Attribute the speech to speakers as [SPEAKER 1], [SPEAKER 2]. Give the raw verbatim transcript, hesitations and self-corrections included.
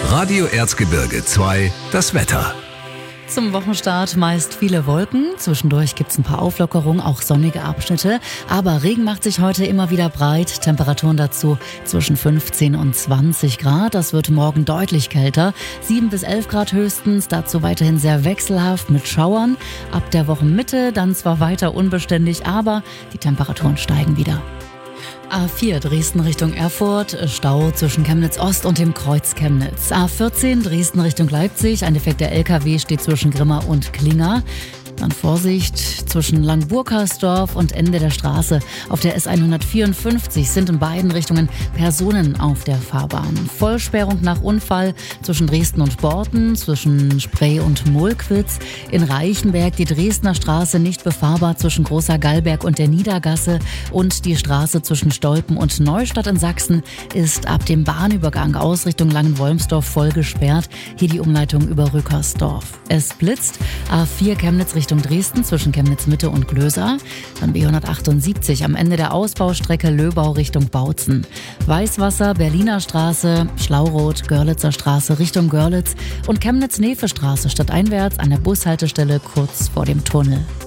[SPEAKER 1] Radio Erzgebirge zwei, das Wetter.
[SPEAKER 2] Zum Wochenstart meist viele Wolken. Zwischendurch gibt es ein paar Auflockerungen, auch sonnige Abschnitte. Aber Regen macht sich heute immer wieder breit. Temperaturen dazu zwischen fünfzehn und zwanzig Grad. Das wird morgen deutlich kälter. sieben bis elf Grad höchstens. Dazu weiterhin sehr wechselhaft mit Schauern. Ab der Wochenmitte dann zwar weiter unbeständig, aber die Temperaturen steigen wieder. A vier Dresden Richtung Erfurt, Stau zwischen Chemnitz Ost und dem Kreuz Chemnitz. A vierzehn Dresden Richtung Leipzig, ein defekter L K W steht zwischen Grimma und Klinger. Dann Vorsicht, zwischen Langburkersdorf und Ende der Straße auf der S hundertvierundfünfzig sind in beiden Richtungen Personen auf der Fahrbahn. Vollsperrung nach Unfall zwischen Dresden und Borten, zwischen Spree und Mulkwitz. In Reichenberg die Dresdner Straße nicht befahrbar zwischen Großer Gallberg und der Niedergasse. Und die Straße zwischen Stolpen und Neustadt in Sachsen ist ab dem Bahnübergang aus Richtung Langenwolmsdorf voll gesperrt. Hier die Umleitung über Rückersdorf. Es blitzt. A vier Chemnitz Richtung Dresden zwischen Chemnitz Mitte und Glösa. Dann B hundertachtundsiebzig am Ende der Ausbaustrecke Löbau Richtung Bautzen. Weißwasser, Berliner Straße, Schlauroth, Görlitzer Straße Richtung Görlitz und Chemnitz-Nefe Straße stadteinwärts an der Bushaltestelle kurz vor dem Tunnel.